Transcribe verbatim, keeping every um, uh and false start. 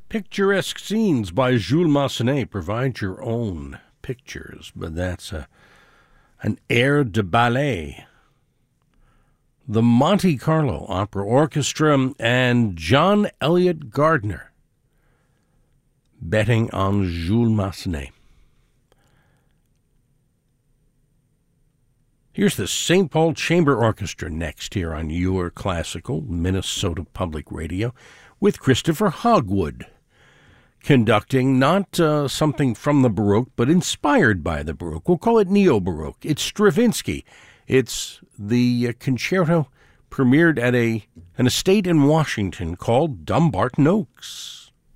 Picturesque Scenes by Jules Massenet. Provide your own pictures, but that's a, an air de ballet. The Monte Carlo Opera Orchestra and John Elliott Gardner, betting on Jules Massenet. Here's the Saint Paul Chamber Orchestra next here on Your Classical, Minnesota Public Radio, with Christopher Hogwood, conducting not uh, something from the Baroque, but inspired by the Baroque. We'll call it Neo-Baroque. It's Stravinsky. It's the uh, concerto premiered at a an estate in Washington called Dumbarton Oaks.